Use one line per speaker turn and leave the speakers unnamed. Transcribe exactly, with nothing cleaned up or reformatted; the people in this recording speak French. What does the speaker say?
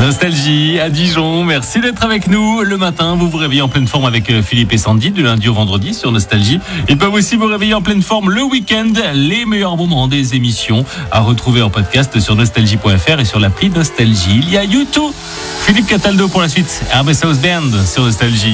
Nostalgie à Dijon, merci d'être avec nous. Le matin, vous vous réveillez en pleine forme avec Philippe et Sandy, du lundi au vendredi sur Nostalgie. Ils peuvent aussi vous réveiller en pleine forme le week-end. Les meilleurs moments des émissions à retrouver en podcast sur nostalgie point f r et sur l'appli Nostalgie. Il y a YouTube, Philippe Cataldo pour la suite, Hermès House Band sur Nostalgie.